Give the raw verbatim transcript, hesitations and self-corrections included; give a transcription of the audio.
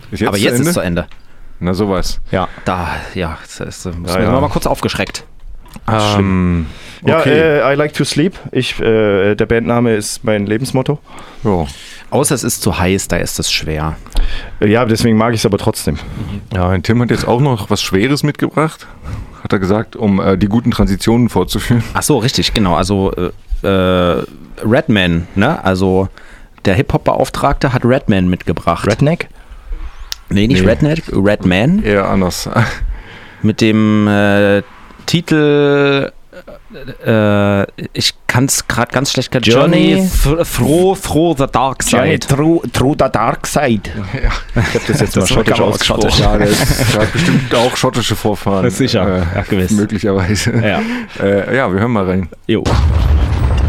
Ist jetzt Aber zu jetzt Ende? ist es zu Ende. Na sowas. Ja, da, ja, das ist, muss Ja, man ja. mal kurz aufgeschreckt. Ähm, Ja, okay. äh, I like to sleep. Ich, äh, der Bandname ist mein Lebensmotto. Ja. Außer es ist zu heiß, da ist es schwer. Äh, Ja, deswegen mag ich es aber trotzdem. Ja, und Tim hat jetzt auch noch was Schweres mitgebracht, hat er gesagt, um äh, die guten Transitionen vorzuführen. Ach so, richtig, genau. Also äh, äh, Redman, ne? Also der Hip-Hop-Beauftragte hat Redman mitgebracht. Redneck? nee, nicht Nee. Redneck, Redman. Eher anders. Mit dem äh, Titel, äh, ich kann es gerade ganz schlecht, Journey- Journey th Through, through the Dark Side. Through, through the Dark Side. Ja. Ich habe das jetzt mal Das schottisch kann man auch ausgesprochen. schottisch. Ja, der, ist, der hat bestimmt auch schottische Vorfahren. Sicher, Äh, ja, gewiss. Möglicherweise. Ja. Äh, ja, wir hören mal rein. Jo.